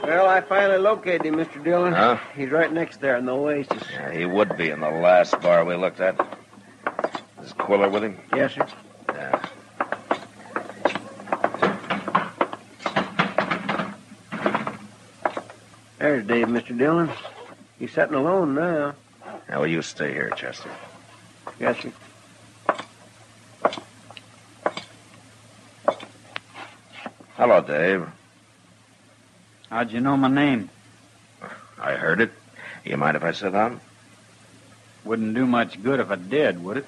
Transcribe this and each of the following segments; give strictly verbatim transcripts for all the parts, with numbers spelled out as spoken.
Well, I finally located him, Mister Dillon. Huh? He's right next there in the oasis. Yeah, he would be in the last bar we looked at. Is Quiller with him? Yes, sir. Yeah. There's Dave, Mister Dillon. He's sitting alone now. Now, will you stay here, Chester? Yes, sir. Hello, Dave. How'd you know my name? I heard it. You mind if I sit down? Wouldn't do much good if I did, would it?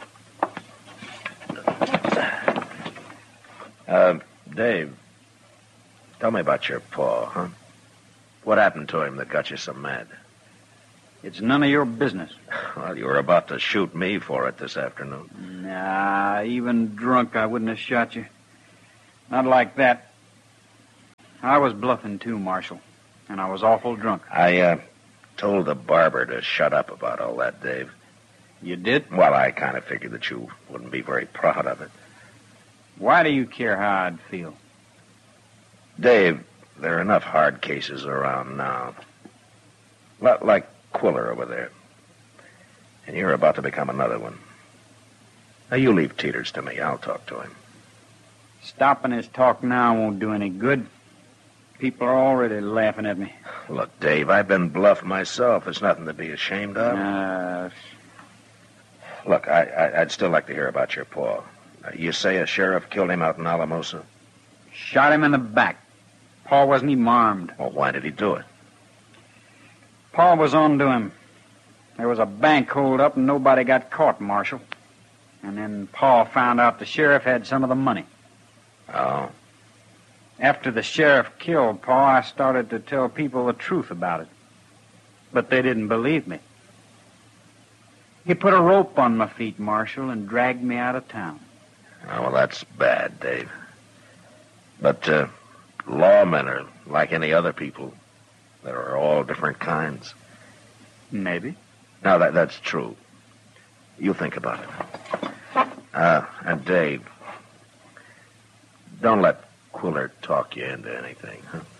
Uh, Dave, tell me about your paw, huh? What happened to him that got you so mad? It's none of your business. Well, you were about to shoot me for it this afternoon. Nah, even drunk I wouldn't have shot you. Not like that. I was bluffing too, Marshal, and I was awful drunk. I, uh, told the barber to shut up about all that, Dave. You did? Well, I kind of figured that you wouldn't be very proud of it. Why do you care how I'd feel? Dave, there are enough hard cases around now. L- like Quiller over there. And you're about to become another one. Now, you leave Teeters to me. I'll talk to him. Stopping his talk now won't do any good. People are already laughing at me. Look, Dave, I've been bluffed myself. It's nothing to be ashamed of. Uh, Look, I, I, I'd still like to hear about your paw. Uh, you say a sheriff killed him out in Alamosa? shot him in the back. Paul wasn't even armed. Well, why did he do it? Paul was on to him. There was a bank hold up and nobody got caught, Marshal. And then Paul found out the sheriff had some of the money. Oh. After the sheriff killed Paul, I started to tell people the truth about it. But they didn't believe me. He put a rope on my feet, Marshal, and dragged me out of town. Oh, well, that's bad, Dave. But uh, lawmen are like any other people. There are all different kinds. Maybe. Now, that that's true. You think about it. Uh, and Dave, don't let Quiller talk you into anything, huh?